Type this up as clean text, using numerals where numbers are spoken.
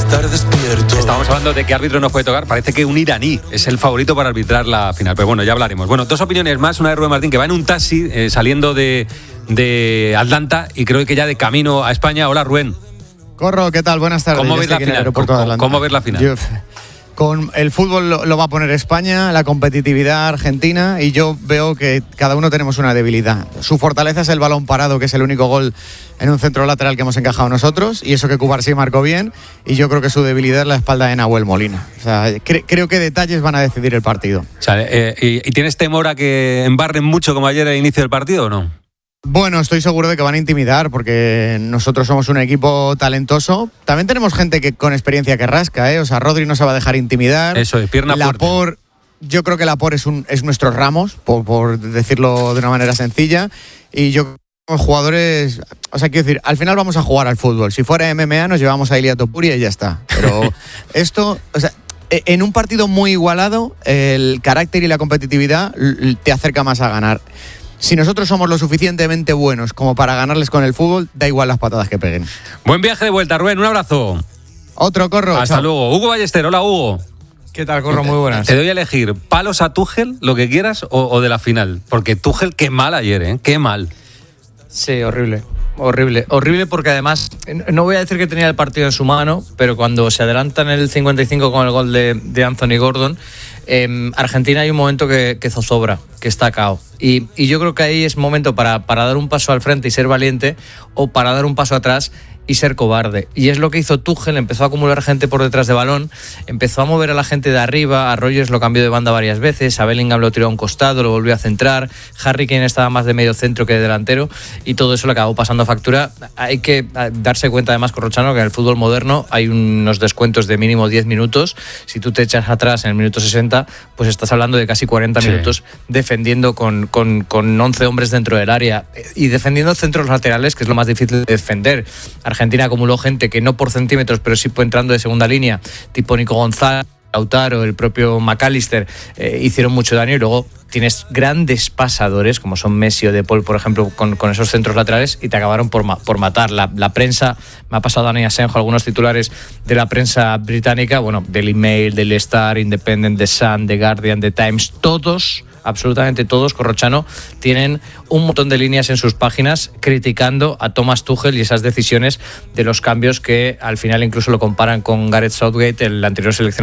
estar despierto. Estamos hablando de qué árbitro nos puede tocar. Parece que un iraní es el favorito para arbitrar la final, pero bueno, ya hablaremos. Bueno, dos opiniones más. Una de Rubén Martín, que va en un taxi saliendo de Atlanta y creo que ya de camino a España. Hola, Rubén. Corro, ¿qué tal? Buenas tardes. ¿Cómo ves la final? ¿Cómo ves la final? Con el fútbol lo va a poner España, la competitividad Argentina, y yo veo que cada uno tenemos una debilidad. Su fortaleza es el balón parado, que es el único gol en un centro lateral que hemos encajado nosotros, y eso que Cubarsí marcó bien, y yo creo que su debilidad es la espalda de Nahuel Molina. O sea, creo que detalles van a decidir el partido. O sea, ¿y tienes temor a que embarren mucho como ayer al inicio del partido o no? Bueno, estoy seguro de que van a intimidar porque nosotros somos un equipo talentoso. También tenemos gente que con experiencia que rasca, ¿eh? O sea, Rodri no se va a dejar intimidar. Eso es, pierna fuerte. Yo creo que Laporte es nuestro Ramos, por decirlo de una manera sencilla. Y yo como jugadores, o sea, quiero decir, al final vamos a jugar al fútbol. Si fuera MMA nos llevamos a Ilia Topuria y ya está. Pero esto, o sea, en un partido muy igualado, el carácter y la competitividad te acerca más a ganar. Si nosotros somos lo suficientemente buenos como para ganarles con el fútbol, da igual las patadas que peguen. Buen viaje de vuelta, Rubén. Un abrazo. Otro, Corro. Hasta chao. luego. Hugo Ballester. Hola, Hugo. ¿Qué tal, Corro? Muy buenas. Te doy a elegir palos a Tuchel, lo que quieras, o de la final. Porque Tuchel, qué mal ayer, ¿eh? Qué mal. Sí, horrible. Horrible porque además, no voy a decir que tenía el partido en su mano, pero cuando se adelanta en el 55 con el gol de Anthony Gordon, Argentina hay un momento que zozobra, que está cao. Y yo creo que ahí es momento para dar un paso al frente y ser valiente, o para dar un paso atrás y ser cobarde. Y es lo que hizo Tuchel, empezó a acumular gente por detrás de balón, empezó a mover a la gente de arriba, a Rodgers lo cambió de banda varias veces, a Bellingham lo tiró a un costado, lo volvió a centrar, Harry Kane estaba más de medio centro que de delantero, y todo eso le acabó pasando factura. Hay que darse cuenta además, Corrochano, que en el fútbol moderno hay unos descuentos de mínimo 10 minutos. Si tú te echas atrás en el minuto 60, pues estás hablando de casi 40 minutos defendiendo con 11 hombres dentro del área y defendiendo centros laterales, que es lo más difícil de defender. Argentina acumuló gente que no por centímetros, pero sí entrando de segunda línea, tipo Nico González, Lautaro, el propio McAllister, hicieron mucho daño. Y luego tienes grandes pasadores como son Messi o De Paul, por ejemplo, con esos centros laterales, y te acabaron por matar. La prensa, me ha pasado Dani Asenjo algunos titulares de la prensa británica, bueno, Daily Mail, Daily Star, Independent, The Sun, The Guardian, The Times, todos, absolutamente todos, Corrochano, tienen un montón de líneas en sus páginas criticando a Thomas Tuchel y esas decisiones de los cambios que al final incluso lo comparan con Gareth Southgate, el anterior seleccionador